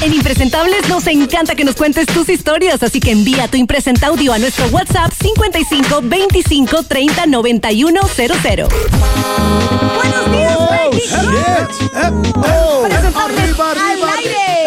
En Impresentables nos encanta que nos cuentes tus historias, así que envía tu impresenta audio a nuestro WhatsApp 55 25 30 91 00. Buenos días, Impresentables al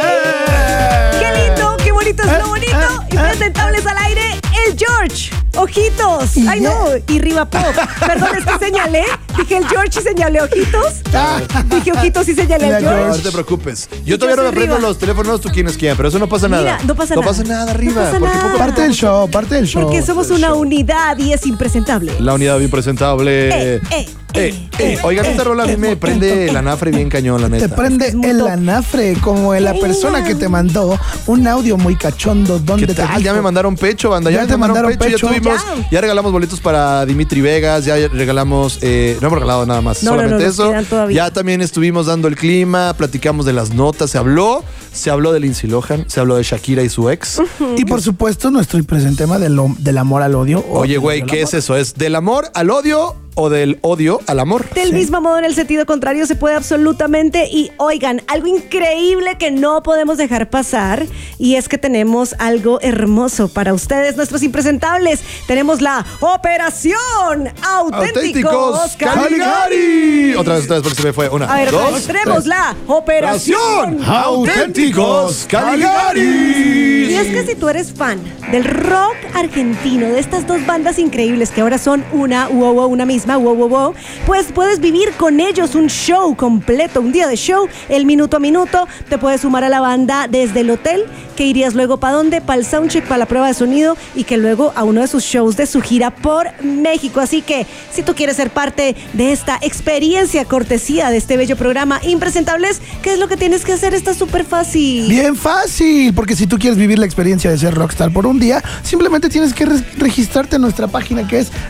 aire. Qué lindo, qué bonito es lo bonito. Impresentables al aire, el George. Ojitos. Ay, no. Y Riva Pop. Perdón, es que señalé. Dije el George y señalé ojitos. Dije ojitos y señalé el George. No te preocupes. Yo todavía no me aprendo los teléfonos, tú quieres quién, pero eso no pasa nada. Mira, no pasa nada arriba. No pasa nada. Parte del show. Porque somos una unidad y es impresentable. La unidad impresentable. Oigan, esta rola a mí me prende el anafre bien cañón, la neta. Te prende el anafre, como la persona que te mandó un audio muy cachondo. ¿Dónde ¿Qué tal? te Ya me mandaron pecho, banda. Ya te mandaron pecho. Ya regalamos boletos para Dimitri Vegas. Ya regalamos, no hemos regalado nada más, solamente eso. Ya también estuvimos dando el clima, platicamos de las notas, se habló de Lindsay Lohan, se habló de Shakira y su ex. Y por supuesto, nuestro presente tema del amor al odio. Oye, güey, ¿qué es eso? ¿Es del amor al odio o del odio al amor? Del mismo modo, en el sentido contrario, se puede absolutamente. Y oigan, algo increíble que no podemos dejar pasar, y es que tenemos algo hermoso para ustedes, nuestros impresentables. Tenemos la Operación Auténticos Caligari. Otra vez, porque se me fue. Una, a ver, dos, tenemos la Operación Auténticos Caligari. Y es que si tú eres fan del rock argentino, de estas dos bandas increíbles que ahora son una misma, pues puedes vivir con ellos un show completo, un día de show, el minuto a minuto. Te puedes sumar a la banda desde el hotel, que irías luego ¿para dónde? Para el soundcheck, para la prueba de sonido, y que luego a uno de sus shows de su gira por México. Así que si tú quieres ser parte de esta experiencia cortesía de este bello programa Impresentables, ¿qué es lo que tienes que hacer? Está súper fácil. Bien fácil, porque si tú quieres vivir la experiencia de ser rockstar por un día, simplemente tienes que registrarte en nuestra página, que es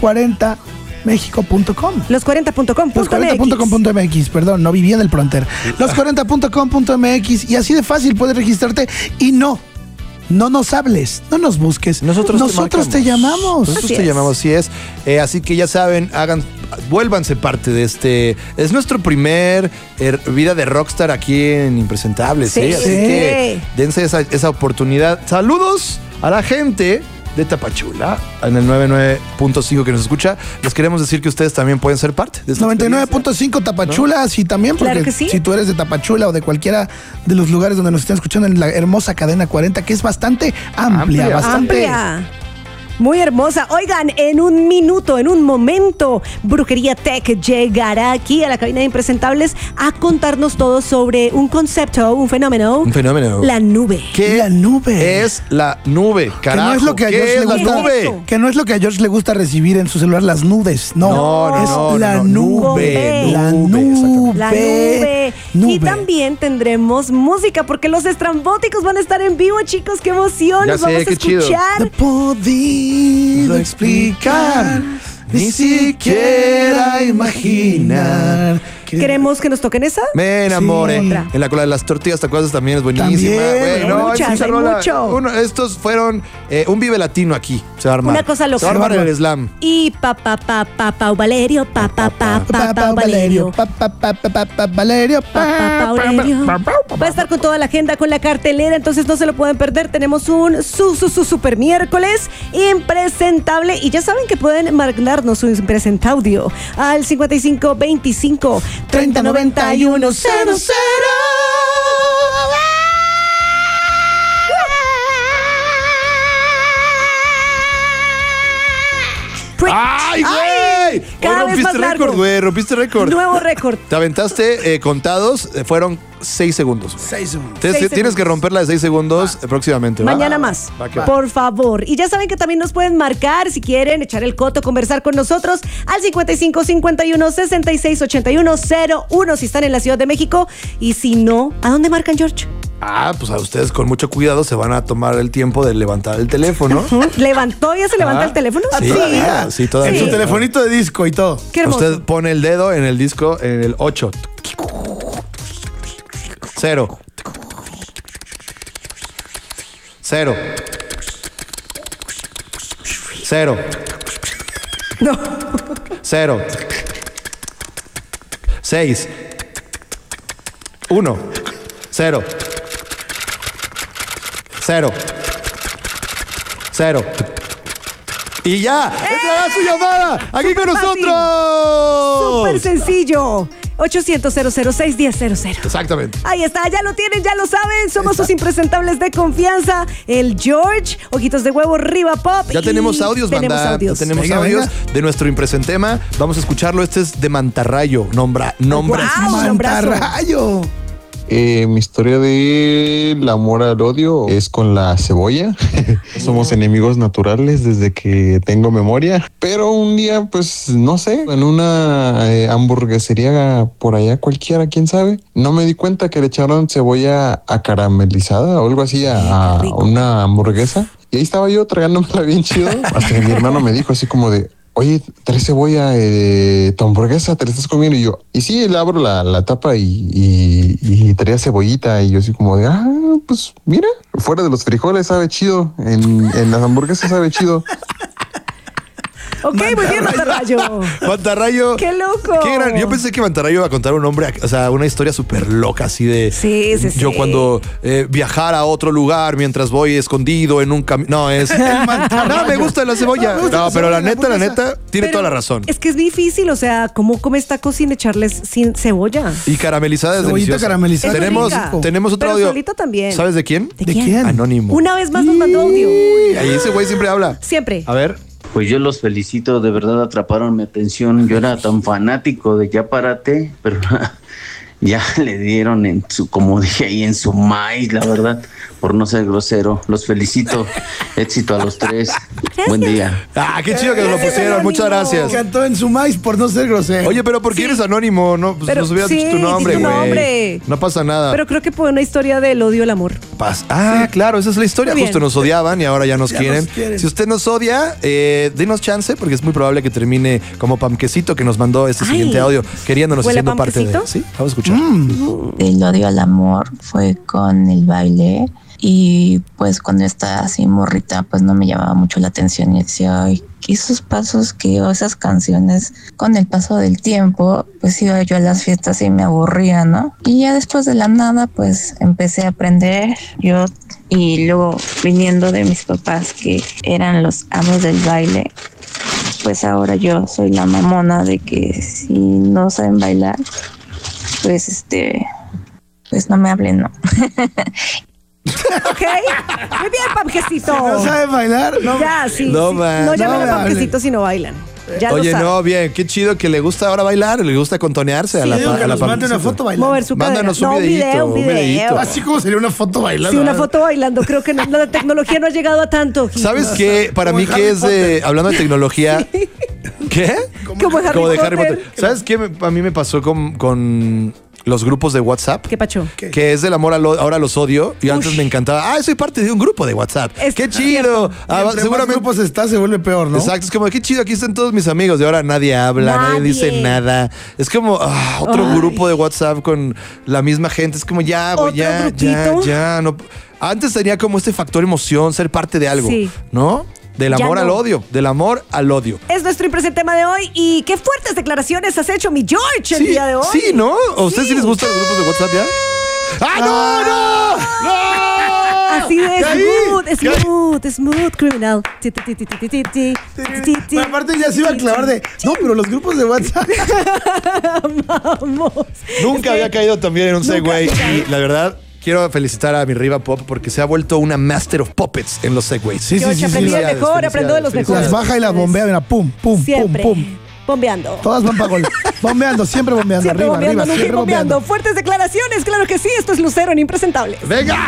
los40mexico.com. Los40.com.mx. Los40.com.mx, perdón, no vivía en el Pronter. Los40.com.mx, y así de fácil puedes registrarte. Y no nos hables, no nos busques. Nosotros te llamamos. Nosotros te llamamos, así es. Así que ya saben, vuélvanse parte de este. Es nuestro primer vida de rockstar aquí en Impresentables. Sí, Así que dense esa oportunidad. Saludos a la gente de Tapachula, en el 99.5 que nos escucha. Les queremos decir que ustedes también pueden ser parte de esta 99.5 Tapachula, ¿no? Sí, también, porque claro que sí. Si tú eres de Tapachula o de cualquiera de los lugares donde nos estén escuchando en la hermosa cadena 40, que es bastante amplia. Muy hermosa. Oigan, en un minuto, en un momento, Brujería Tech llegará aquí a la cabina de Impresentables a contarnos todo sobre un concepto, un fenómeno. La nube. ¿Qué la nube es la nube, carajo? Que no es lo que a George le gusta. Que no es lo que a George le gusta recibir en su celular, las nudes. No, la nube. La nube. Y también tendremos música, porque los estrambóticos van a estar en vivo, chicos. ¡Qué emoción! Nos vamos a escuchar. Podido explicar, ni siquiera imaginar. ¿Queremos que nos toquen esa? Me enamoré. Sí. En la cola de las tortillas, ¿te acuerdas? También es buenísima. Mucho. Estos fueron un Vive Latino aquí. Se va a armar. Una cosa loca. Se va a armar en el slam. Y Pau Valerio, Valerio. Valerio. Va a estar con toda la agenda, con la cartelera, entonces no se lo pueden perder. Tenemos un super miércoles impresentable. Y ya saben que pueden mandarnos su impresentaudio al 55 25 30 91 00. ¡Ay, güey! Cada vez más largo. Rompiste récord. Nuevo récord. Te aventaste contados, fueron 6 segundos. 6 segundos. Tienes que romper la de 6 segundos próximamente. Mañana más, por favor. Y ya saben que también nos pueden marcar si quieren echar el coto, conversar con nosotros al 55 51 66 81 01 si están en la Ciudad de México. Y si no, ¿a dónde marcan, George? Pues a ustedes con mucho cuidado se van a tomar el tiempo de levantar el teléfono. ¿Ya se levanta el teléfono? Sí, todavía. En su telefonito de disco y todo. Qué hermoso. Usted pone el dedo en el disco, en el 8. 0. 0. 0. No. 0. 6. 1. 0. Cero. Y ya, entrará su llamada aquí Super con fácil. nosotros. Súper sencillo. 800-006-1000. Exactamente. Ahí está, ya lo tienen, ya lo saben. Somos sus impresentables de confianza. El George, Ojitos de Huevo, Riva Pop. Ya tenemos audios, tenemos banda. audios. Ya tenemos Venga, audios venga. de nuestro impresentema. Vamos a escucharlo. Este es de Mantarrayo. Nombra. Wow. nombrazo. ¡Mantarrayo! Mi historia del amor al odio es con la cebolla. Somos enemigos naturales desde que tengo memoria. Pero un día, pues, no sé, en una hamburguesería por allá cualquiera, quién sabe, no me di cuenta que le echaron cebolla acaramelizada o algo así a una hamburguesa. Y ahí estaba yo tragándomela bien chido. Hasta que mi hermano me dijo así como de... Oye, ¿traes cebolla tu hamburguesa? ¿Te la estás comiendo? Y yo, y sí, le abro la tapa y traía cebollita. Y yo así como de, pues mira, fuera de los frijoles sabe chido. En las hamburguesas sabe chido. Ok, muy bien, Mantarrayo. Mantarrayo. ¡Qué loco! Qué gran. Yo pensé que Mantarrayo iba a contar un hombre, o sea, una historia súper loca, así de. Sí. Yo cuando viajar a otro lugar mientras voy escondido en un camino. No, es. No, me gusta la cebolla. No, pero la neta, tiene toda la razón. Es que es difícil, o sea, ¿cómo comes tacos sin echarles sin cebolla? Y caramelizada es Cebollita deliciosa. caramelizada. Tenemos otro Pero audio. solita también. ¿Sabes de quién? ¿De ¿De quién? quién? Anónimo. Una vez más nos mandó audio. Ahí ese güey siempre habla. Siempre. A ver. Pues yo los felicito, de verdad atraparon mi atención. Yo era tan fanático de Ya Párate, pero ya le dieron en su, como dije ahí, en su maíz, la verdad, por no ser grosero. Los felicito. Éxito a los tres. Buen día. Qué chido que nos lo pusieron. Muchas gracias. Cantó en su maíz por no ser grosero. Oye, pero ¿por qué eres anónimo? No, pues Pero nos hubieras sí, dicho tu nombre, di tu güey. nombre. No pasa nada. Pero creo que fue una historia del odio al amor. Claro, esa es la historia. Muy bien. Justo nos odiaban y ahora ya nos Ya quieren. nos quieren. Si usted nos odia, denos chance, porque es muy probable que termine como Pamquecito, que nos mandó este Ay. siguiente audio, queriéndonos ¿Huele a haciendo parte de. Pamquecito? Sí, vamos a escuchar. El odio al amor fue con el baile y pues cuando estaba así morrita pues no me llamaba mucho la atención y decía, ay, que esos pasos que o esas canciones con el paso del tiempo pues iba yo a las fiestas y me aburría, ¿no? Y ya después de la nada pues empecé a aprender yo y luego viniendo de mis papás que eran los amos del baile, pues ahora yo soy la mamona de que si no saben bailar pues pues no me hablen, ¿no? Ok. Muy bien, Pamquecito. ¿No sabe bailar? No. Ya, sí. No, sí. man. No llamen No a me Pamquecito si no bailan. Ya Oye, lo saben. no, bien, qué chido que le gusta ahora bailar, le gusta contonearse a la Digo que a la nos mande Pamquecito. una foto bailando. Mover su cadera. Mándanos un No, videíto, un un videíto. Así como sería una foto bailando. Sí, una ¿verdad? foto bailando. Creo que la tecnología no ha llegado a tanto. ¿Sabes qué? Para Como mí en que Harry es de. Hablando de tecnología. ¿Qué? Como en Como de Harry Potter. Potter. ¿Sabes qué? A mí me pasó con los grupos de WhatsApp. ¿Qué pacho? Que es del amor ahora los odio. Y antes me encantaba. Soy parte de un grupo de WhatsApp. ¡Qué chido! Entre más grupos está, se vuelve peor, ¿no? Exacto, es como, qué chido, aquí están todos mis amigos. Y ahora nadie habla, nadie dice nada. Es como otro grupo de WhatsApp con la misma gente. Es como, ya, güey, ya. No. Antes tenía como este factor emoción, ser parte de algo, Sí. ¿no? Del Ya amor no. al odio, del amor al odio. Es nuestro impresentema de hoy. Y qué fuertes declaraciones has hecho, mi George, el día de hoy. Sí, ¿no? ¿A ustedes sí les gustan los grupos de WhatsApp ya? ¡Ah, no! ¡No! Así de Caí. smooth criminal. Pero aparte ya se iba a clavar de... No, pero los grupos de WhatsApp... Vamos. Nunca había caído también en un Segway. Y la verdad, quiero felicitar a mi Riva Pop porque se ha vuelto una master of puppets en los Segways. Sí, George, aprendí del Felicidades, mejor, aprendo de los felicidades. mejores. Las baja y las bombea, mira, pum, pum, Siempre. pum, pum. Bombeando. Todas van para gol. Bombeando, siempre bombeando. Siempre Arriba, bombeando, arriba, nunca siempre bombeando. bombeando. Fuertes declaraciones, claro que sí. Esto es Lucero en Impresentable. ¡Venga!